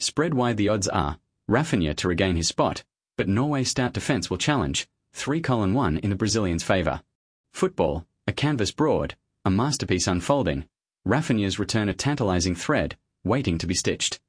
Spread wide the odds are Rafinha to regain his spot, but Norway's stout defence will challenge. 3:1 in the Brazilians' favour. Football, a canvas broad, a masterpiece unfolding. Rafinha's return a tantalising thread, waiting to be stitched.